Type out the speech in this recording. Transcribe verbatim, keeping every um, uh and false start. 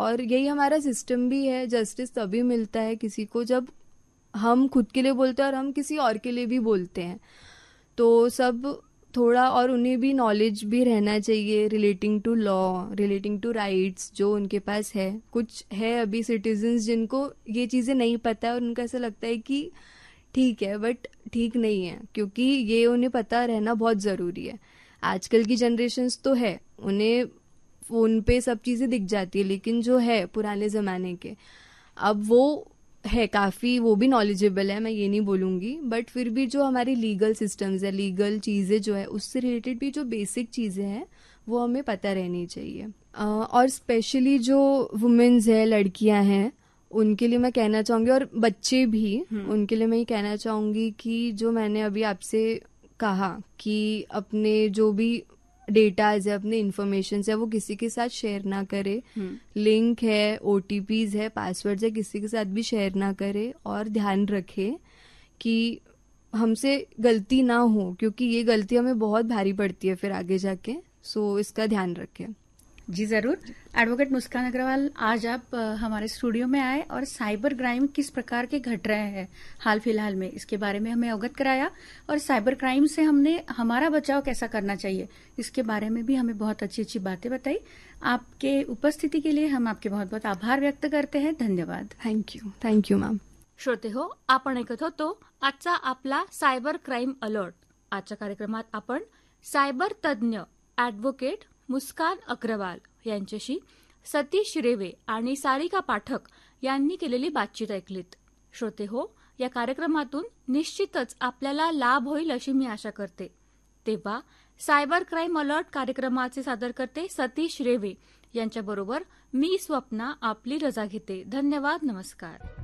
और यही हमारा सिस्टम भी है। जस्टिस तभी मिलता है किसी को जब हम खुद के लिए बोलते हैं और हम किसी और के लिए भी बोलते हैं। तो सब थोड़ा, और उन्हें भी नॉलेज भी रहना चाहिए relating to law, relating to rights जो उनके पास है। कुछ है अभी सिटीजन्स जिनको ये चीज़ें नहीं पता है और उनको ऐसा लगता है कि ठीक है, बट ठीक नहीं है, क्योंकि ये उन्हें पता रहना बहुत ज़रूरी है। आजकल की जनरेशन्स तो है, उन्हें फ़ोन पे सब चीज़ें दिख जाती है, लेकिन जो है पुराने ज़माने के, अब वो है काफ़ी, वो भी नॉलेजेबल है, मैं ये नहीं बोलूँगी, बट फिर भी जो हमारी लीगल सिस्टम्स है, लीगल चीज़ें जो है, उससे रिलेटेड भी जो बेसिक चीज़ें हैं वो हमें पता रहनी चाहिए। अ, और स्पेशली जो वुमेन्स है, लड़कियां हैं, उनके लिए मैं कहना चाहूँगी, और बच्चे भी, उनके लिए मैं ये कहना चाहूँगी कि जो मैंने अभी आपसे कहा कि अपने जो भी डेटाज है, अपने इन्फॉर्मेशन है, वो किसी के साथ शेयर ना करे। लिंक है, ओटीपीज है, पासवर्ड है, किसी के साथ भी शेयर ना करे। और ध्यान रखे कि हमसे गलती ना हो, क्योंकि ये गलती हमें बहुत भारी पड़ती है फिर आगे जाके। सो इसका ध्यान रखें। जी जरूर। एडवोकेट मुस्कान अग्रवाल, आज आप हमारे स्टूडियो में आए और साइबर क्राइम किस प्रकार के घट रहे हैं हाल फिलहाल में, इसके बारे में हमें अवगत कराया, और साइबर क्राइम से हमने हमारा बचाव कैसा करना चाहिए इसके बारे में भी हमें बहुत अच्छी अच्छी बातें बताई। आपके उपस्थिति के लिए हम आपके बहुत बहुत आभार व्यक्त करते हैं। धन्यवाद। Thank you thank you ma'am. श्रोते हो, आपण ऐकत होतो आजचा आपला सायबर क्राईम अलर्ट। आजच्या कार्यक्रमात आपण सायबर तज्ज्ञ ॲडव्होकेट मुस्कान अग्रवाल यांच्याशी सतीश रेवे आणि सारिका पाठक यांनी केलेली बातचीत ऐकलीत। श्रोते हो, या कार्यक्रमातून निश्चितच आपल्याला लाभ होईल अशी मी आशा करते। तेव्हा सायबर क्राईम अलर्ट कार्यक्रमाचे सादरकर्ते सतीश रेवे यांच्याबरोबर मी स्वप्ना आपली रजा घेते। धन्यवाद, नमस्कार।